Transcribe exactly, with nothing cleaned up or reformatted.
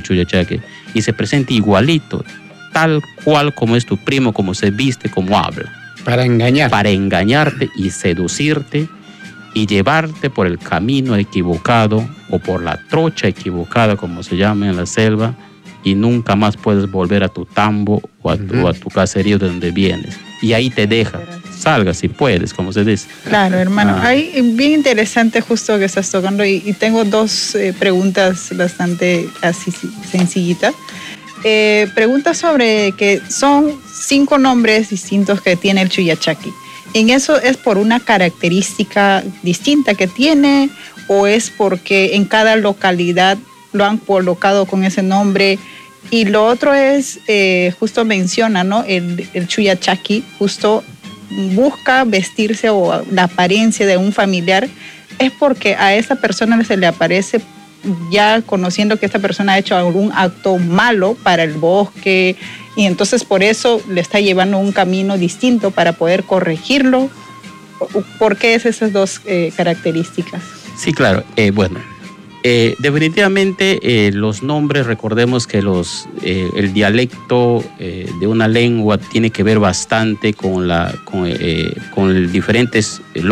Chuyachaque y se presente igualito, tal cual como es tu primo, como se viste, como habla. Para engañar. Para engañarte y seducirte y llevarte por el camino equivocado o por la trocha equivocada, como se llama en la selva, y nunca más puedes volver a tu tambo o a tu, uh-huh. o a tu caserío de donde vienes. Y ahí te deja. Salga si puedes, como se dice. Claro, hermano. Ah. Ahí, bien interesante justo que estás tocando y, y tengo dos eh, preguntas bastante así sencillitas. Eh, preguntas sobre que son cinco nombres distintos que tiene el Chuyachaki. ¿En eso es por una característica distinta que tiene o es porque en cada localidad lo han colocado con ese nombre? Y lo otro es, eh, justo menciona, ¿no? El, el Chuyachaki justo busca vestirse o la apariencia de un familiar, es porque a esa persona se le aparece ya conociendo que esta persona ha hecho algún acto malo para el bosque y entonces por eso le está llevando un camino distinto para poder corregirlo. ¿Por qué es esas dos eh, características? Sí, claro. Eh, bueno, eh, definitivamente eh, los nombres, recordemos que los, eh, el dialecto eh, de una lengua tiene que ver bastante con, la, con, eh, con diferentes